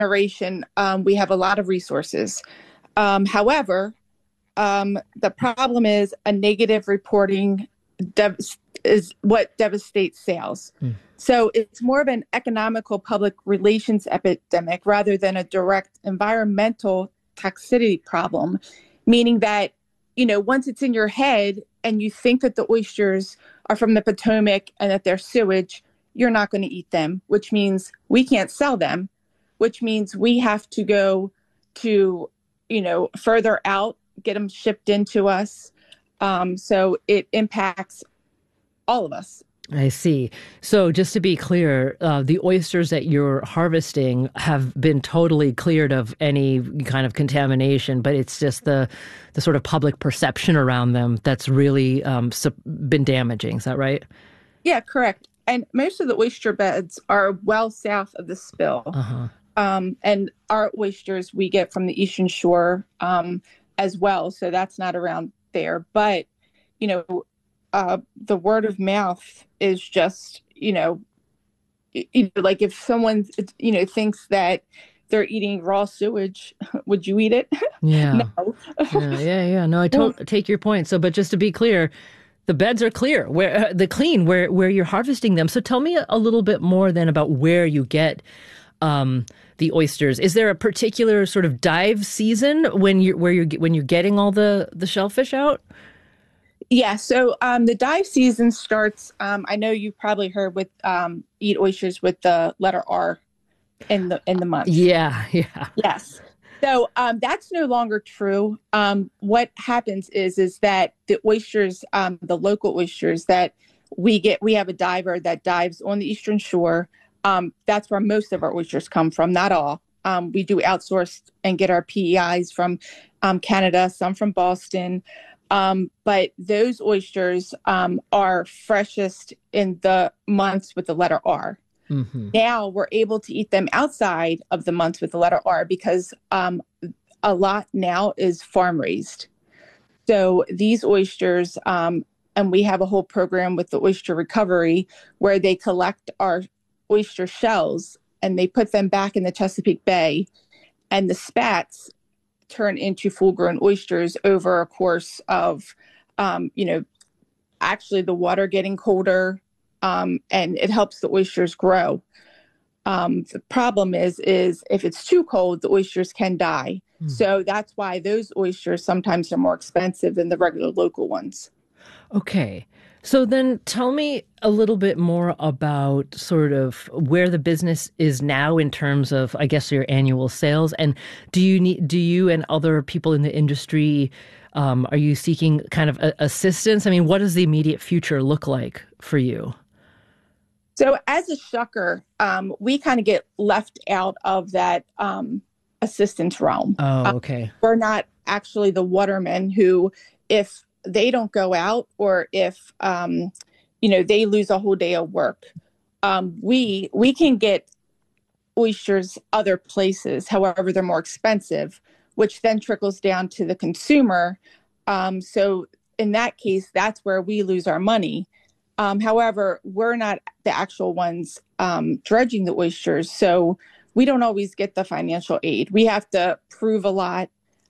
generation, we have a lot of resources. However, the problem is a negative reporting is what devastates sales. So it's more of an economical public relations epidemic rather than a direct environmental toxicity problem, meaning that, once it's in your head and you think that the oysters are from the Potomac and that they're sewage, you're not going to eat them, which means we can't sell them, which means we have to go to, further out, get them shipped into us. So it impacts all of us. I see. So just to be clear, the oysters that you're harvesting have been totally cleared of any kind of contamination, but it's just the sort of public perception around them that's really been damaging. Is that right? Yeah, correct. And most of the oyster beds are well south of the spill. Uh-huh. And our oysters we get from the Eastern Shore as well. So that's not around there. But, the word of mouth is just, like if someone, thinks that they're eating raw sewage, would you eat it? Yeah. No. Yeah. No, I take your point. So, but just to be clear, the beds are clear, where where you're harvesting them. So tell me a little bit more then about where you get the oysters. Is there a particular sort of dive season when you're getting all the shellfish out? Yeah, so the dive season starts. I know you've probably heard with eat oysters with the letter R in the month. Yeah. Yes. So that's no longer true. What happens is that the oysters, the local oysters that we have a diver that dives on the Eastern Shore. That's where most of our oysters come from. Not all. We do outsource and get our PEIs from Canada, some from Boston. But those oysters are freshest in the months with the letter R. Mm-hmm. Now we're able to eat them outside of the months with the letter R because a lot now is farm raised. So these oysters, and we have a whole program with the oyster recovery where they collect our oyster shells and they put them back in the Chesapeake Bay, and the spats turn into full-grown oysters over a course of, actually the water getting colder, and it helps the oysters grow. The problem is if it's too cold, the oysters can die. So that's why those oysters sometimes are more expensive than the regular local ones. Okay. So then tell me a little bit more about sort of where the business is now in terms of, I guess, your annual sales. And do you and other people in the industry, are you seeking kind of assistance? I mean, what does the immediate future look like for you? So as a shucker, we kind of get left out of that assistance realm. Oh, okay. We're not actually the watermen who, if they don't go out or if, they lose a whole day of work, we can get oysters other places. However, they're more expensive, which then trickles down to the consumer. So in that case, that's where we lose our money. However, we're not the actual ones dredging the oysters, so we don't always get the financial aid. We have to prove a lot.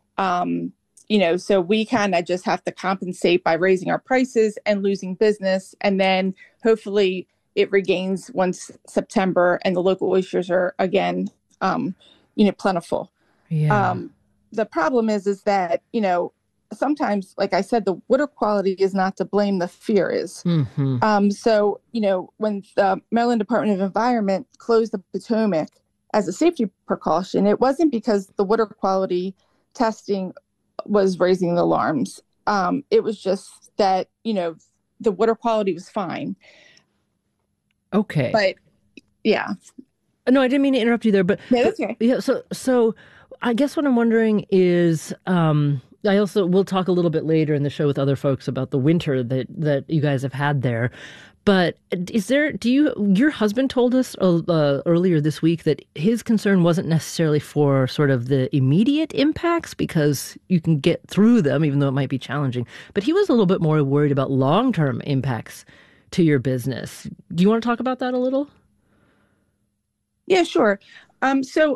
So we kind of just have to compensate by raising our prices and losing business. And then hopefully it regains once September and the local oysters are again, plentiful. Yeah. The problem is that, sometimes, like I said, the water quality is not to blame, the fear is. Mm-hmm. So, when the Maryland Department of Environment closed the Potomac as a safety precaution, it wasn't because the water quality testing was raising the alarms. It was just that, the water quality was fine. Okay. But yeah. No, I didn't mean to interrupt you there, but no, that's okay. Yeah. So I guess what I'm wondering is, we'll talk a little bit later in the show with other folks about the winter that you guys have had there. But your husband told us earlier this week that his concern wasn't necessarily for sort of the immediate impacts because you can get through them, even though it might be challenging. But he was a little bit more worried about long-term impacts to your business. Do you want to talk about that a little? Yeah, sure. So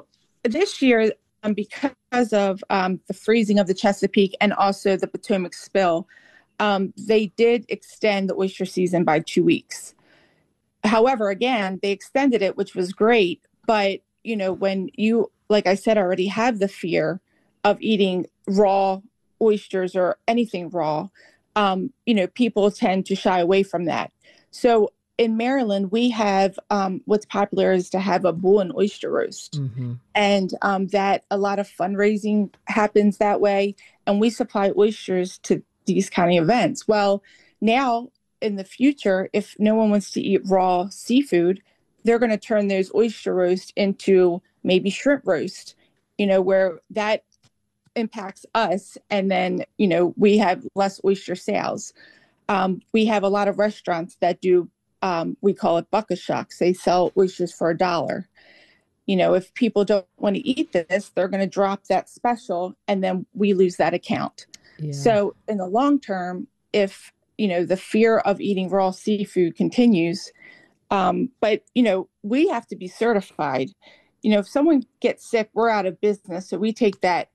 this year, because of the freezing of the Chesapeake and also the Potomac spill, they did extend the oyster season by 2 weeks. However, again, they extended it, which was great. But, when you, like I said, already have the fear of eating raw oysters or anything raw, people tend to shy away from that. So in Maryland, we have what's popular is to have a bull and oyster roast. Mm-hmm. And that a lot of fundraising happens that way. And we supply oysters to these kind of events. Well, now in the future, if no one wants to eat raw seafood, they're going to turn those oyster roast into maybe shrimp roast, where that impacts us. And then, we have less oyster sales. We have a lot of restaurants that do, we call it bucket shucks. They sell oysters for $1. If people don't want to eat this, they're going to drop that special and then we lose that account. Yeah. So in the long term, if, the fear of eating raw seafood continues, but, we have to be certified. If someone gets sick, we're out of business. So we take that,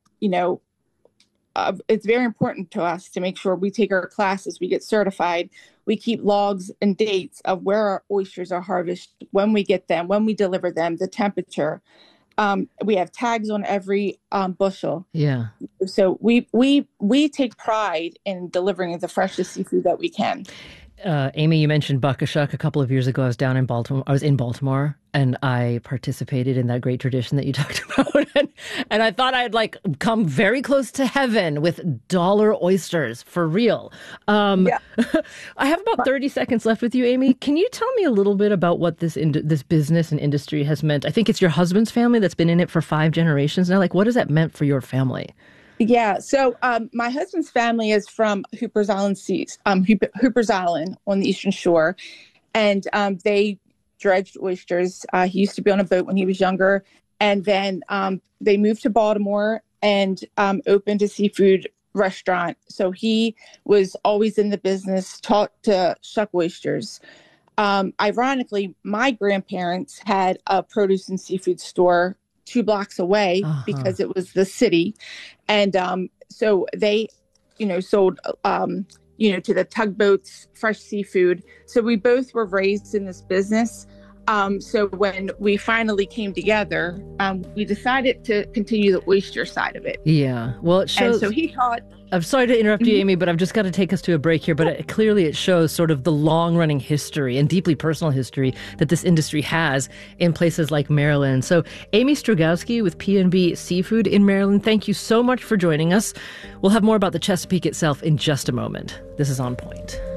it's very important to us to make sure we take our classes, we get certified. We keep logs and dates of where our oysters are harvested, when we get them, when we deliver them, the temperature. We have tags on every bushel. Yeah. So we take pride in delivering the freshest seafood that we can. Amy, you mentioned Buckashuck. A couple of years ago, I was down in Baltimore. I was in Baltimore, and I participated in that great tradition that you talked about. And I thought I'd come very close to heaven with dollar oysters for real. Yeah. I have about 30 seconds left with you, Amy. Can you tell me a little bit about what this business and industry has meant? I think it's your husband's family that's been in it for 5 generations now. What has that meant for your family? Yeah. So my husband's family is from Hooper's Island Hooper's Island on the Eastern Shore. And they dredged oysters. He used to be on a boat when he was younger. And then they moved to Baltimore and opened a seafood restaurant. So he was always in the business, taught to shuck oysters. Ironically, my grandparents had a produce and seafood store 2 blocks away because it was the city. And so they, sold, to the tugboats, fresh seafood. So we both were raised in this business. So when we finally came together, we decided to continue the oyster side of it. Yeah. Well, it shows. And so he taught. I'm sorry to interrupt you, Amy, but I've just got to take us to a break here. But clearly it shows sort of the long-running history and deeply personal history that this industry has in places like Maryland. So Amy Strugowski with P&B Seafood in Maryland, thank you so much for joining us. We'll have more about the Chesapeake itself in just a moment. This is On Point.